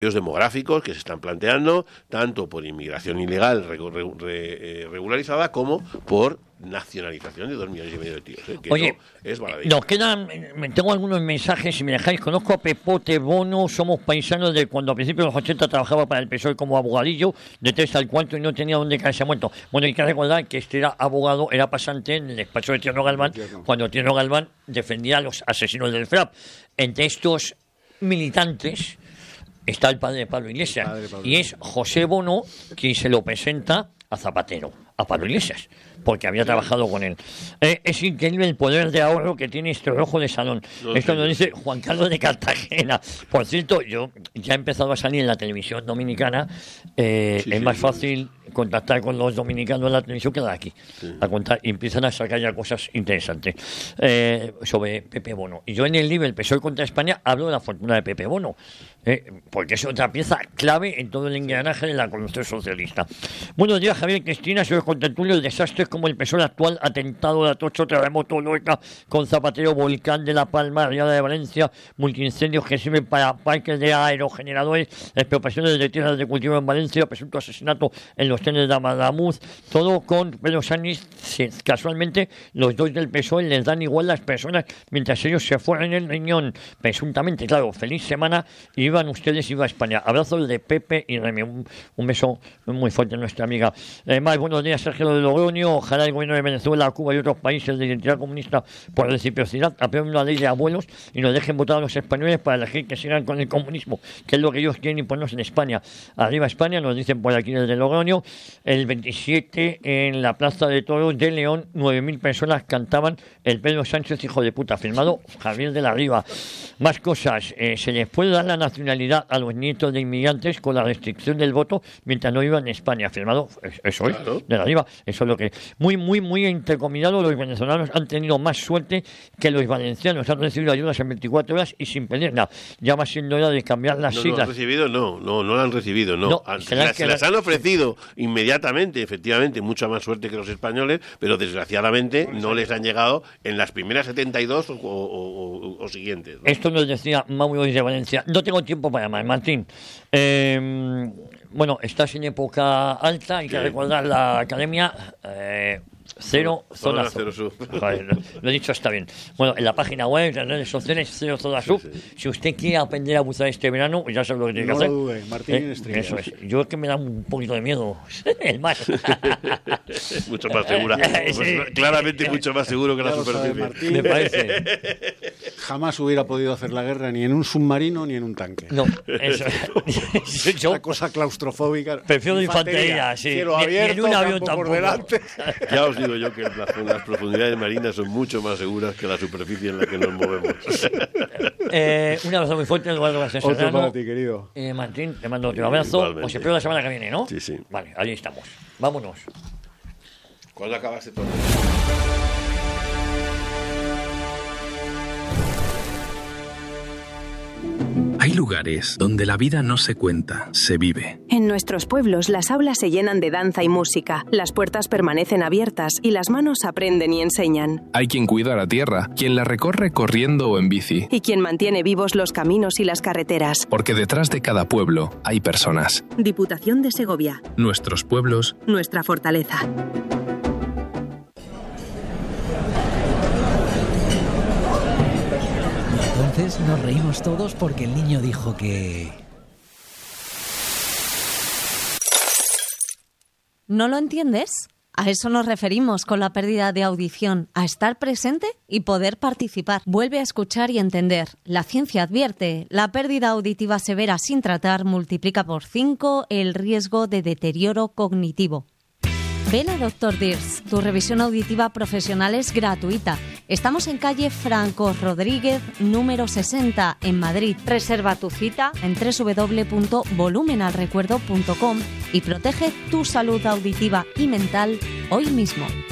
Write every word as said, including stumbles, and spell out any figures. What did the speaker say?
demográficos que se están planteando, tanto por inmigración ilegal re, re, re, regularizada como por nacionalización de dos millones y medio de tíos. ¿eh? Que Oye, es nos quedan, tengo algunos mensajes, si me dejáis. Conozco a Pepote Bono, somos paisanos de cuando a principios de los ochenta trabajaba para el P S O E como abogadillo, de tres al cuarto, y no tenía dónde caerse muerto. Bueno, hay que recordar que este era abogado, era pasante en el despacho de Tierno Galván, cuando Tierno Galván defendía a los asesinos del F R A P. Entre estos militantes está el padre de Pablo Iglesias, padre Pablo. Y es José Bono quien se lo presenta a Zapatero, a Pablo Iglesias, porque había trabajado con él. Eh, es increíble el poder de ahorro que tiene este rojo de salón. No, Esto lo dice Juan Carlos de Cartagena. Por cierto, yo ya he empezado a salir en la televisión dominicana. Eh, sí, es sí, más sí, fácil sí. contactar con los dominicanos en la televisión que de aquí. Sí. A contar, y empiezan a sacar ya cosas interesantes eh, sobre Pepe Bono. Y yo en el libro El P S O E contra España hablo de la fortuna de Pepe Bono, eh, porque es otra pieza clave en todo el engranaje de la corrupción socialista. Buenos días, Javier, Cristina, señor contertulio. El desastre es como el P S O E actual, atentado de Atocho, terremoto, Lorca, con Zapatero, volcán de La Palma, Riada de Valencia, multiincendios que sirven para parques de aerogeneradores, expropiaciones de tierras de cultivo en Valencia, presunto asesinato en los trenes de Amadamuz, todo con Pedro Sánchez. Casualmente, los dos del P S O E les dan igual las personas mientras ellos se fueran el riñón, presuntamente. Claro, feliz semana, y iban ustedes, iba a España. Abrazos de Pepe y Remy. Un, un beso muy fuerte a nuestra amiga. Eh, más buenos días, Sergio de Logroño. Ojalá el gobierno de Venezuela, Cuba y otros países de identidad comunista por reciprocidad aprueben una ley de abuelos y nos dejen votar a los españoles para elegir que sigan con el comunismo, que es lo que ellos quieren imponernos en España. Arriba España, nos dicen por aquí desde Logroño. El veintisiete, en la Plaza de Toros de León, nueve mil personas cantaban el Pedro Sánchez, hijo de puta, firmado Javier de la Riva. Más cosas, eh, se les puede dar la nacionalidad a los nietos de inmigrantes con la restricción del voto mientras no vivan en España, firmado, eso es, claro. De la Riva, eso es lo que... Muy, muy, muy intercombinado, los venezolanos han tenido más suerte que los valencianos, han recibido ayudas en veinticuatro horas y sin pedir nada. Ya va siendo hora de cambiar las no, siglas. No, han recibido, no, no, no la han recibido, no. no han, se, las, se las han ofrecido inmediatamente, efectivamente, mucha más suerte que los españoles, pero desgraciadamente no les han llegado en las primeras setenta y dos o, o, o, o siguientes, ¿no? Esto nos decía Mauro de Valencia. No tengo tiempo para más, Martín. Eh, bueno, estás en época alta, hay que sí. recordar la academia. Eh, Cero Zona, zona Sur. Joder, lo, lo he dicho, está bien. Bueno, en la página web, en las redes sociales, Cero Zona Sur. Sí, sí. Si usted quiere aprender a bucear este verano, ya sabe lo que tiene no que hacer. No lo dude, Martín eh, Estrella. Eso es. Yo es que me da un poquito de miedo el mar. Mucho más segura. Pues, sí. Claramente mucho más seguro que ya la superficie. Martín, me parece. Jamás hubiera podido hacer la guerra ni en un submarino ni en un tanque. No, eso es. Una cosa claustrofóbica. Prefiero de infantería, sí. Cielo abierto, ni en un avión tampoco. Por delante. Ya os digo yo que las profundidades marinas son mucho más seguras que la superficie en la que nos movemos. eh, un abrazo muy fuerte, Eduardo García Otro Serrano. para ti, querido. Eh, Martín, te mando otro abrazo. Igualmente. Os espero la semana que viene, ¿no? Sí, sí. Vale, ahí estamos. Vámonos. ¿Cuándo acabaste todo? Hay lugares donde la vida no se cuenta, se vive. En nuestros pueblos las aulas se llenan de danza y música, las puertas permanecen abiertas y las manos aprenden y enseñan. Hay quien cuida la tierra, quien la recorre corriendo o en bici. Y quien mantiene vivos los caminos y las carreteras. Porque detrás de cada pueblo hay personas. Diputación de Segovia. Nuestros pueblos. Nuestra fortaleza. Entonces nos reímos todos porque el niño dijo que... ¿No lo entiendes? A eso nos referimos con la pérdida de audición, a estar presente y poder participar. Vuelve a escuchar y entender. La ciencia advierte, la pérdida auditiva severa sin tratar multiplica por cinco el riesgo de deterioro cognitivo. Ven a doctor Dirs, tu revisión auditiva profesional es gratuita. Estamos en calle Franco Rodríguez, número sesenta, en Madrid. Reserva tu cita en doble u doble u doble u punto volumenalrecuerdo punto com y protege tu salud auditiva y mental hoy mismo.